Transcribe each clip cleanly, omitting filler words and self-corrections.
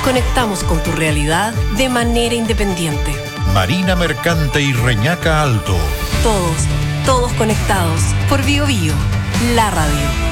conectamos con tu realidad de manera independiente. Marina Mercante y Reñaca Alto. Todos conectados por Bío Bío, la radio.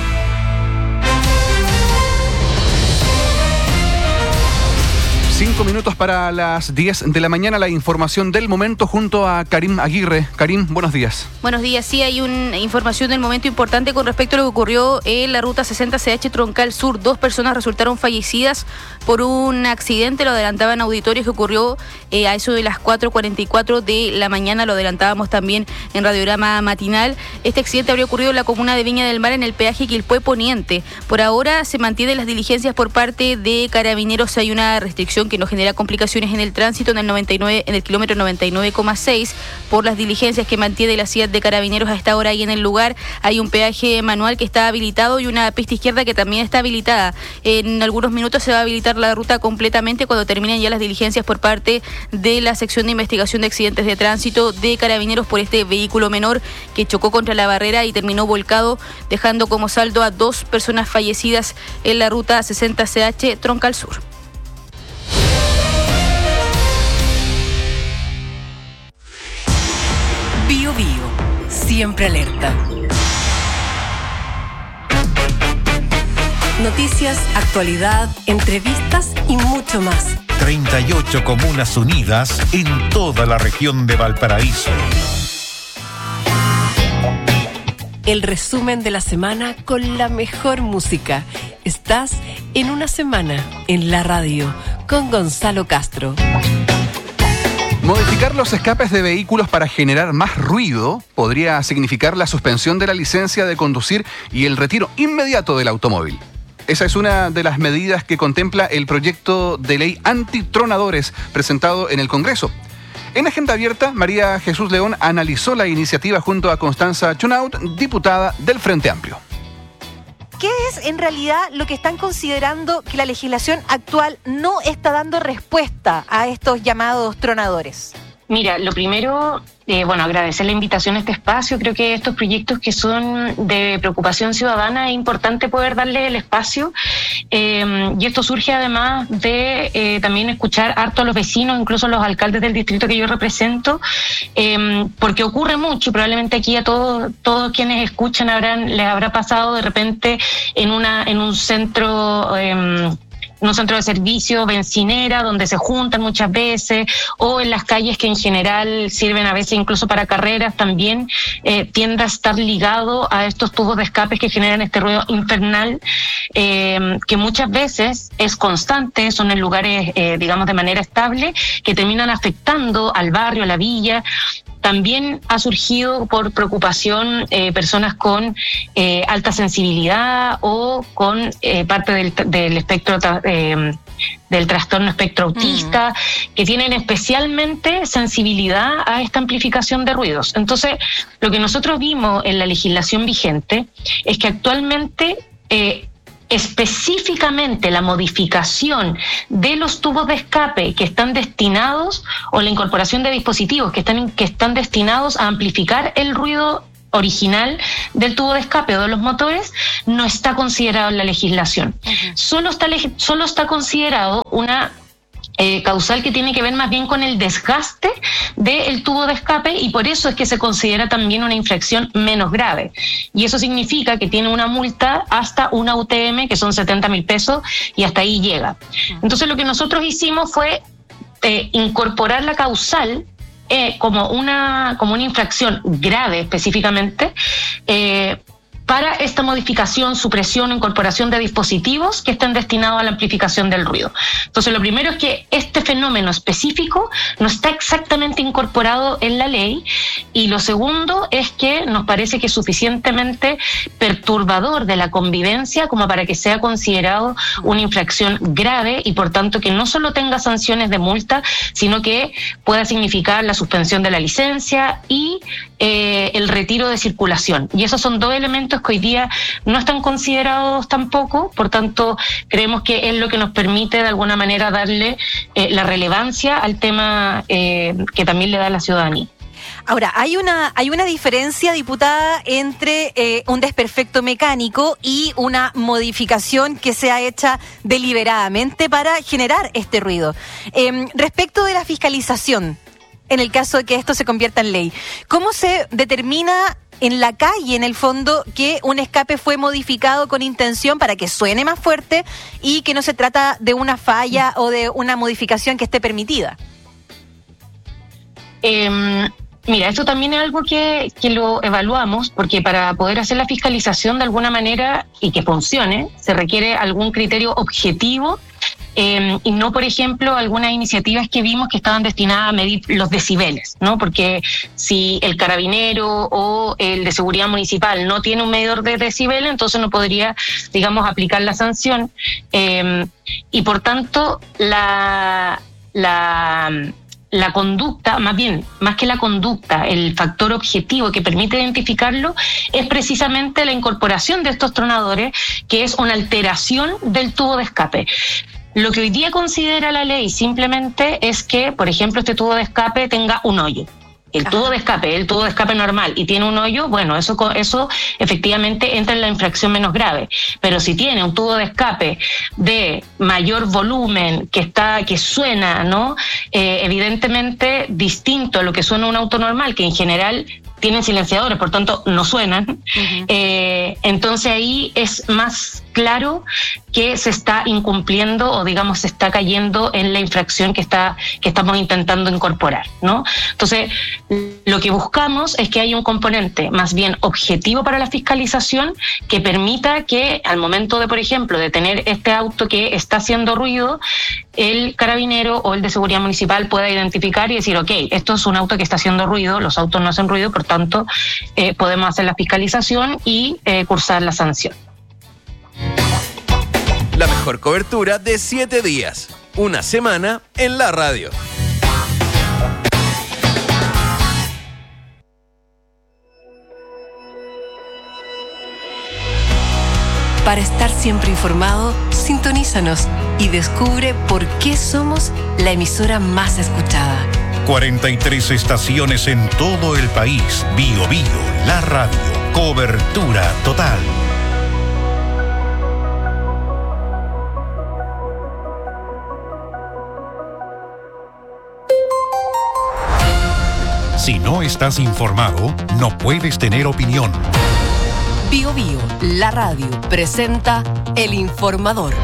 5 minutos para las 10 de la mañana, la información del momento junto a Karim Aguirre. Karim, buenos días. Buenos días, sí, hay una información del momento importante con respecto a lo que ocurrió en la ruta 60CH Troncal Sur. 2 personas resultaron fallecidas por un accidente, lo adelantaban auditorios que ocurrió a eso de las 4:44 de la mañana, lo adelantábamos también en Radiograma Matinal. Este accidente habría ocurrido en la comuna de Viña del Mar, en el peaje Quilpué Poniente. Por ahora se mantienen las diligencias por parte de Carabineros. Hay una restricción que no genera complicaciones en el tránsito en el kilómetro 99,6 por las diligencias que mantiene la ciudad de Carabineros a esta hora. Ahí en el lugar hay un peaje manual que está habilitado y una pista izquierda que también está habilitada. En algunos minutos se va a habilitar la ruta completamente cuando terminen ya las diligencias por parte de la sección de investigación de accidentes de tránsito de Carabineros por este vehículo menor que chocó contra la barrera y terminó volcado, dejando como saldo a 2 personas fallecidas en la ruta 60CH Troncal Sur. Bío Bío, siempre alerta. Noticias, actualidad, entrevistas y mucho más. 38 comunas unidas en toda la región de Valparaíso. El resumen de la semana con la mejor música. Estás en Una Semana en la radio con Gonzalo Castro. Modificar los escapes de vehículos para generar más ruido podría significar la suspensión de la licencia de conducir y el retiro inmediato del automóvil. Esa es una de las medidas que contempla el proyecto de ley antitronadores presentado en el Congreso. En Agenda Abierta, María Jesús León analizó la iniciativa junto a Constanza Chunaut, diputada del Frente Amplio. ¿Qué es en realidad lo que están considerando que la legislación actual no está dando respuesta a estos llamados tronadores? Mira, lo primero, agradecer la invitación a este espacio. Creo que estos proyectos que son de preocupación ciudadana es importante poder darle el espacio. Y esto surge además de también escuchar harto a los vecinos, incluso a los alcaldes del distrito que yo represento, porque ocurre mucho y probablemente aquí a todos quienes escuchan les habrá pasado de repente en un centro de servicio, bencinera, donde se juntan muchas veces, o en las calles que en general sirven a veces incluso para carreras, también tiende a estar ligado a estos tubos de escapes que generan este ruido infernal, que muchas veces es constante, son en lugares, de manera estable, que terminan afectando al barrio, a la villa. También ha surgido por preocupación personas con alta sensibilidad o con parte del espectro del trastorno espectro autista, que tienen especialmente sensibilidad a esta amplificación de ruidos. Entonces, lo que nosotros vimos en la legislación vigente es que actualmente específicamente la modificación de los tubos de escape que están destinados, o la incorporación de dispositivos que están destinados a amplificar el ruido original del tubo de escape o de los motores, no está considerado en la legislación. Solo está considerado una causal que tiene que ver más bien con el desgaste del tubo de escape, y por eso es que se considera también una infracción menos grave. Y eso significa que tiene una multa hasta una UTM, que son 70.000 pesos, y hasta ahí llega. Entonces lo que nosotros hicimos fue incorporar la causal como una infracción grave específicamente, para esta modificación, supresión o incorporación de dispositivos que estén destinados a la amplificación del ruido. Entonces, lo primero es que este fenómeno específico no está exactamente incorporado en la ley, y lo segundo es que nos parece que es suficientemente perturbador de la convivencia como para que sea considerado una infracción grave, y por tanto que no solo tenga sanciones de multa, sino que pueda significar la suspensión de la licencia y el retiro de circulación. Y esos son 2 elementos que hoy día no están considerados tampoco, por tanto creemos que es lo que nos permite de alguna manera darle la relevancia al tema que también le da la ciudadanía. Ahora, hay una diferencia, diputada, entre un desperfecto mecánico y una modificación que sea hecha deliberadamente para generar este ruido. Respecto de la fiscalización, en el caso de que esto se convierta en ley, ¿cómo se determina en la calle, en el fondo, que un escape fue modificado con intención para que suene más fuerte y que no se trata de una falla o de una modificación que esté permitida? Mira, esto también es algo que lo evaluamos, porque para poder hacer la fiscalización de alguna manera y que funcione, se requiere algún criterio objetivo y no, por ejemplo, algunas iniciativas que vimos que estaban destinadas a medir los decibeles, ¿no? Porque si el carabinero o el de seguridad municipal no tiene un medidor de decibeles, entonces no podría, digamos, aplicar la sanción. Y por tanto, la conducta, más que la conducta, el factor objetivo que permite identificarlo es precisamente la incorporación de estos tronadores, que es una alteración del tubo de escape. Lo que hoy día considera la ley simplemente es que, por ejemplo, este tubo de escape tenga un hoyo. El tubo de escape normal y tiene un hoyo, bueno, eso efectivamente entra en la infracción menos grave. Pero si tiene un tubo de escape de mayor volumen, que suena, ¿no? Evidentemente distinto a lo que suena un auto normal, que en general tienen silenciadores, por tanto no suenan. Uh-huh. Entonces ahí es más claro que se está incumpliendo o, digamos, se está cayendo en la infracción que estamos intentando incorporar, ¿no? Entonces, lo que buscamos es que haya un componente más bien objetivo para la fiscalización que permita que al momento de, por ejemplo, de tener este auto que está haciendo ruido, el carabinero o el de seguridad municipal pueda identificar y decir, ok, esto es un auto que está haciendo ruido, los autos no hacen ruido, por tanto, podemos hacer la fiscalización y cursar la sanción. La mejor cobertura de 7 días, una semana en la radio. Para estar siempre informado, sintonízanos y descubre por qué somos la emisora más escuchada. 43 estaciones en todo el país. Bio Bio, la radio. Cobertura total. Si no estás informado, no puedes tener opinión. Bio Bio, la radio, presenta El Informador.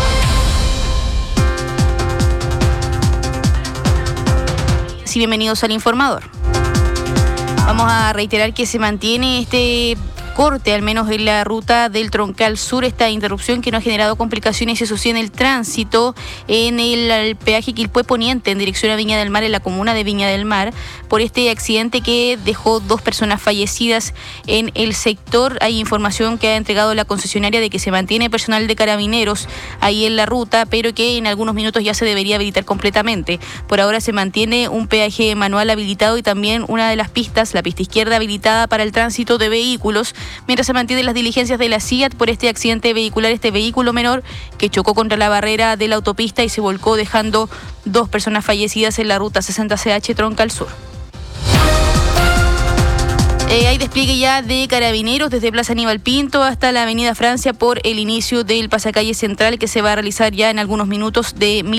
Sí, bienvenidos al Informador. Vamos a reiterar que se mantiene este corte, al menos en la ruta del Troncal Sur, esta interrupción que no ha generado complicaciones, eso sí, en el tránsito en el peaje Quilpué Poniente en dirección a Viña del Mar, en la comuna de Viña del Mar, por este accidente que dejó 2 personas fallecidas en el sector. Hay información que ha entregado la concesionaria de que se mantiene personal de carabineros ahí en la ruta, pero que en algunos minutos ya se debería habilitar completamente. Por ahora se mantiene un peaje manual habilitado y también una de las pistas, la pista izquierda, habilitada para el tránsito de vehículos, mientras se mantienen las diligencias de la CIAT por este accidente vehicular, este vehículo menor que chocó contra la barrera de la autopista y se volcó, dejando 2 personas fallecidas en la ruta 60CH Troncal Sur. Hay despliegue ya de carabineros desde Plaza Aníbal Pinto hasta la Avenida Francia por el inicio del pasacalle central que se va a realizar ya en algunos minutos de